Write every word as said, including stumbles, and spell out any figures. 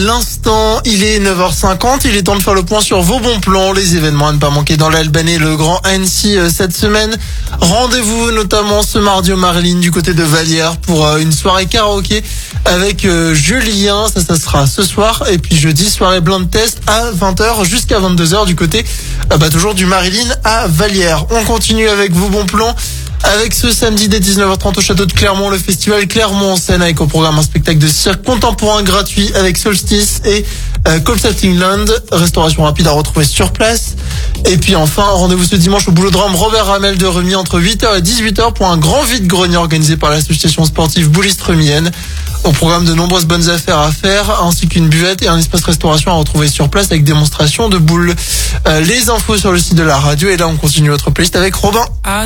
L'instant, il est neuf heures cinquante, il est temps de faire le point sur vos bons plans, les événements à ne pas manquer dans l'Albanais, le Grand Annecy euh, cette semaine. Rendez-vous notamment ce mardi au Marilyn du côté de Vallières pour euh, une soirée karaoké avec euh, Julien, ça ça sera ce soir, et puis jeudi soirée blind test à vingt heures jusqu'à vingt-deux heures du côté euh, bah, toujours du Marilyn à Vallières. On continue avec vos bons plans. Avec ce samedi dès dix-neuf heures trente au château de Clermont, le festival Clermont en scène avec au programme un spectacle de cirque contemporain gratuit avec Solstice et euh, Consulting Land, restauration rapide à retrouver sur place. Et puis enfin, rendez-vous ce dimanche au Boulodrome Robert Ramel de Remy entre huit heures et dix-huit heures pour un grand vide-grenier organisé par l'association sportive Bouliste-Remienne. Au programme de nombreuses bonnes affaires à faire, ainsi qu'une buvette et un espace restauration à retrouver sur place avec démonstration de boules. Euh, les infos sur le site de la radio, et là on continue votre playlist avec Robin.